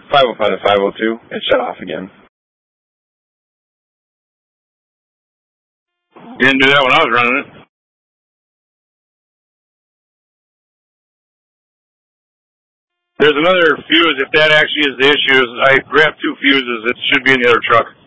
505 to 502. It shut off again. Didn't do that when I was running it. There's another fuse. If that actually is the issue, I grabbed 2 fuses. It should be in the other truck.